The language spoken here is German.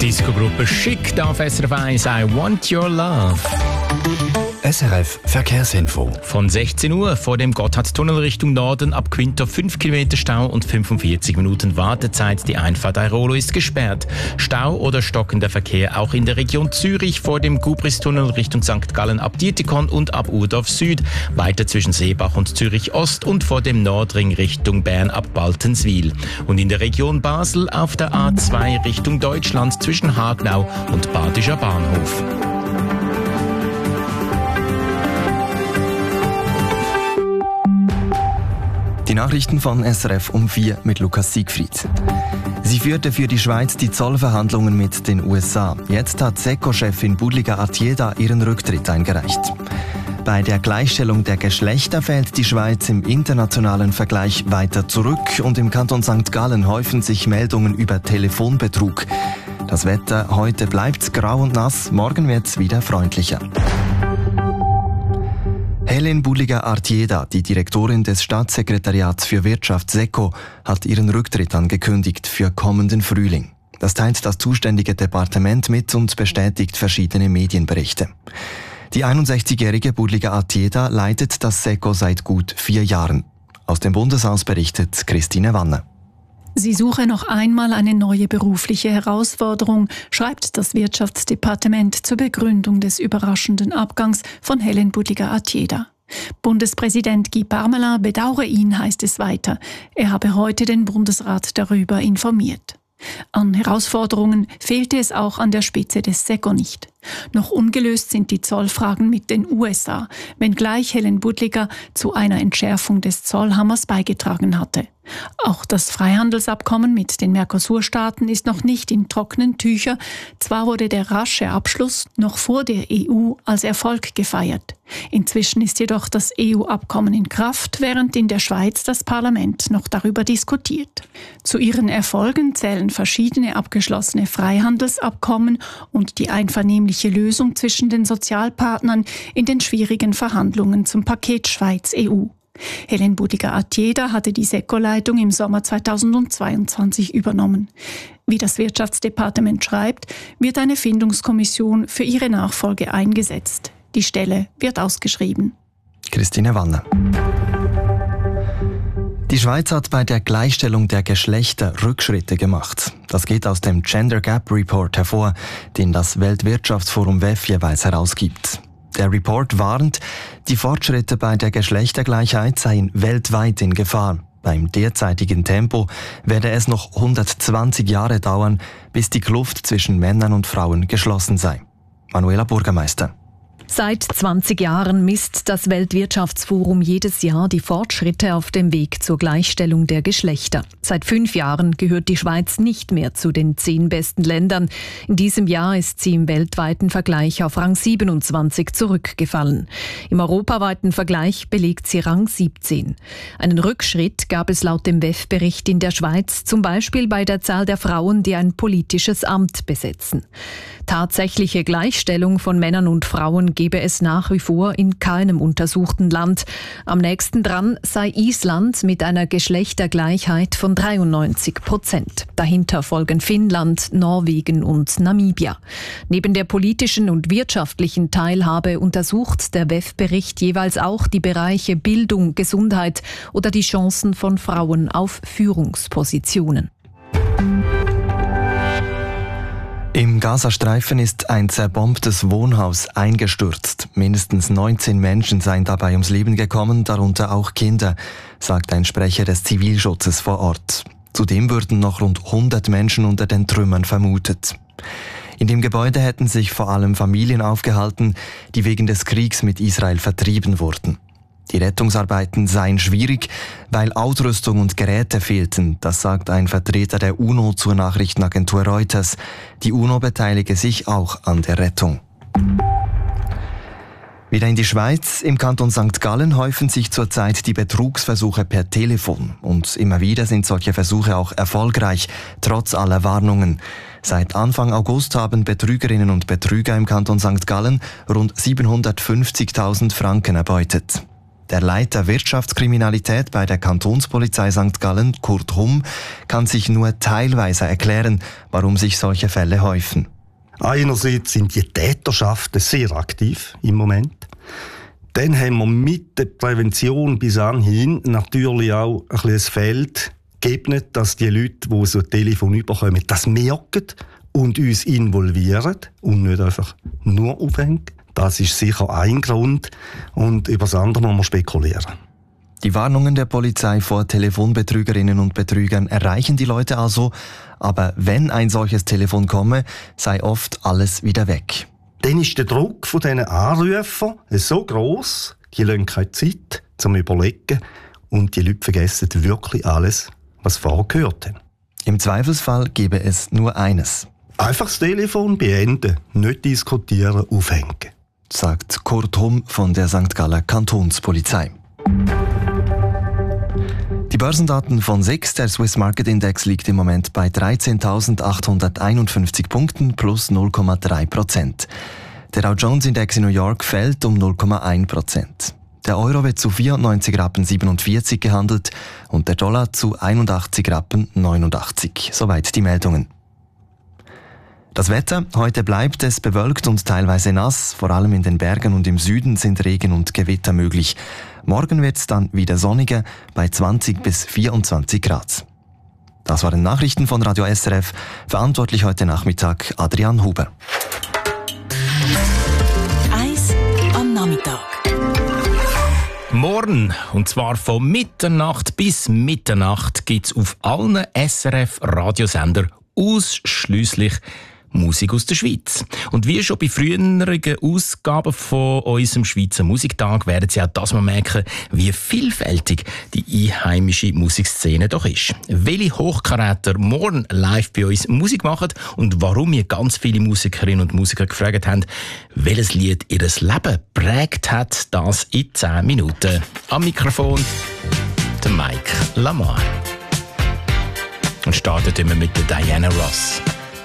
Disco-Gruppe Schick auf SRF 1, I Want Your Love. SRF Verkehrsinfo. Von 16 Uhr vor dem Gotthardtunnel Richtung Norden ab Quinto 5 Kilometer Stau und 45 Minuten Wartezeit. Die Einfahrt Airolo ist gesperrt. Stau oder stockender Verkehr auch in der Region Zürich vor dem Gubristunnel Richtung St. Gallen ab Dietikon und ab Urdorf Süd. Weiter zwischen Seebach und Zürich Ost und vor dem Nordring Richtung Bern ab Baltenswil. Und in der Region Basel auf der A2 Richtung Deutschland zwischen Hagnau und Badischer Bahnhof. Die Nachrichten von SRF um 4 mit Lukas Siegfried. Sie führte für die Schweiz die Zollverhandlungen mit den USA. Jetzt hat SECO-Chefin Budliga Artieda ihren Rücktritt eingereicht. Bei der Gleichstellung der Geschlechter fällt die Schweiz im internationalen Vergleich weiter zurück und im Kanton St. Gallen häufen sich Meldungen über Telefonbetrug. Das Wetter heute bleibt grau und nass, morgen wird's wieder freundlicher. Helen Budliga Artieda, die Direktorin des Staatssekretariats für Wirtschaft SECO, hat ihren Rücktritt angekündigt für kommenden Frühling. Das teilt das zuständige Departement mit und bestätigt verschiedene Medienberichte. Die 61-jährige Budliga Artieda leitet das SECO seit gut 4 Jahren. Aus dem Bundeshaus berichtet Christine Wanner. Sie suche noch einmal eine neue berufliche Herausforderung, schreibt das Wirtschaftsdepartement zur Begründung des überraschenden Abgangs von Helen Budliga Artieda. Bundespräsident Guy Parmelin bedauere ihn, heißt es weiter. Er habe heute den Bundesrat darüber informiert. An Herausforderungen fehlte es auch an der Spitze des SECO nicht. Noch ungelöst sind die Zollfragen mit den USA, wenngleich Helen Budliga zu einer Entschärfung des Zollhammers beigetragen hatte. Auch das Freihandelsabkommen mit den Mercosur-Staaten ist noch nicht in trockenen Tüchern. Zwar wurde der rasche Abschluss noch vor der EU als Erfolg gefeiert. Inzwischen ist jedoch das EU-Abkommen in Kraft, während in der Schweiz das Parlament noch darüber diskutiert. Zu ihren Erfolgen zählen verschiedene abgeschlossene Freihandelsabkommen und die einvernehmliche Lösung zwischen den Sozialpartnern in den schwierigen Verhandlungen zum Paket Schweiz-EU. Helen Budliga Artieda hatte die SECO-Leitung im Sommer 2022 übernommen. Wie das Wirtschaftsdepartement schreibt, wird eine Findungskommission für ihre Nachfolge eingesetzt. Die Stelle wird ausgeschrieben. Christine Wanner. Die Schweiz hat bei der Gleichstellung der Geschlechter Rückschritte gemacht. Das geht aus dem Gender Gap Report hervor, den das Weltwirtschaftsforum WEF jeweils herausgibt. Der Report warnt, die Fortschritte bei der Geschlechtergleichheit seien weltweit in Gefahr. Beim derzeitigen Tempo werde es noch 120 Jahre dauern, bis die Kluft zwischen Männern und Frauen geschlossen sei. Manuela Bürgermeister. Seit 20 Jahren misst das Weltwirtschaftsforum jedes Jahr die Fortschritte auf dem Weg zur Gleichstellung der Geschlechter. Seit 5 Jahren gehört die Schweiz nicht mehr zu den 10 besten Ländern. In diesem Jahr ist sie im weltweiten Vergleich auf Rang 27 zurückgefallen. Im europaweiten Vergleich belegt sie Rang 17. Einen Rückschritt gab es laut dem WEF-Bericht in der Schweiz, zum Beispiel bei der Zahl der Frauen, die ein politisches Amt besetzen. Tatsächliche Gleichstellung von Männern und Frauen gebe es nach wie vor in keinem untersuchten Land. Am nächsten dran sei Island mit einer Geschlechtergleichheit von 93%. Dahinter folgen Finnland, Norwegen und Namibia. Neben der politischen und wirtschaftlichen Teilhabe untersucht der WEF-Bericht jeweils auch die Bereiche Bildung, Gesundheit oder die Chancen von Frauen auf Führungspositionen. Im Gazastreifen ist ein zerbombtes Wohnhaus eingestürzt. Mindestens 19 Menschen seien dabei ums Leben gekommen, darunter auch Kinder, sagt ein Sprecher des Zivilschutzes vor Ort. Zudem würden noch rund 100 Menschen unter den Trümmern vermutet. In dem Gebäude hätten sich vor allem Familien aufgehalten, die wegen des Kriegs mit Israel vertrieben wurden. Die Rettungsarbeiten seien schwierig, weil Ausrüstung und Geräte fehlten, das sagt ein Vertreter der UNO zur Nachrichtenagentur Reuters. Die UNO beteilige sich auch an der Rettung. Wieder in die Schweiz. Im Kanton St. Gallen häufen sich zurzeit die Betrugsversuche per Telefon. Und immer wieder sind solche Versuche auch erfolgreich, trotz aller Warnungen. Seit Anfang August haben Betrügerinnen und Betrüger im Kanton St. Gallen rund 750.000 Franken erbeutet. Der Leiter Wirtschaftskriminalität bei der Kantonspolizei St. Gallen, Kurt Humm, kann sich nur teilweise erklären, warum sich solche Fälle häufen. Einerseits sind die Täterschaften sehr aktiv im Moment. Dann haben wir mit der Prävention bis anhin natürlich auch ein bisschen das Feld gegeben, dass die Leute, die so ein Telefon bekommen, das merken und uns involvieren und nicht einfach nur aufhängen. Das ist sicher ein Grund und über das andere muss man spekulieren. Die Warnungen der Polizei vor Telefonbetrügerinnen und Betrügern erreichen die Leute also, aber wenn ein solches Telefon komme, sei oft alles wieder weg. Dann ist der Druck von diesen Anrufern so gross, die lassen keine Zeit zum Überlegen und die Leute vergessen wirklich alles, was sie vorher gehört haben. Im Zweifelsfall gebe es nur eines. Einfach das Telefon beenden, nicht diskutieren, aufhängen, sagt Kurt Humm von der St. Galler Kantonspolizei. Die Börsendaten von SIX, der Swiss Market Index, liegt im Moment bei 13.851 Punkten plus 0,3%. Der Dow Jones Index in New York fällt um 0,1%. Der Euro wird zu 94,47 Rappen gehandelt und der Dollar zu 81,89 Rappen. Soweit die Meldungen. Das Wetter: Heute bleibt es bewölkt und teilweise nass. Vor allem in den Bergen und im Süden sind Regen und Gewitter möglich. Morgen wird es dann wieder sonniger bei 20 bis 24 Grad. Das waren Nachrichten von Radio SRF. Verantwortlich heute Nachmittag Adrian Huber. Eis am Nachmittag. Morgen, und zwar von Mitternacht bis Mitternacht, gibt es auf allen SRF-Radiosender ausschliesslich Musik aus der Schweiz. Und wie schon bei früheren Ausgaben von unserem Schweizer Musiktag werden Sie auch das mal merken, wie vielfältig die einheimische Musikszene doch ist. Welche Hochkaräter morgen live bei uns Musik machen und warum wir ganz viele Musikerinnen und Musiker gefragt haben, welches Lied ihr Leben prägt hat, das in 10 Minuten. Am Mikrofon der Mike Lamar. Und startet immer mit der Diana Ross.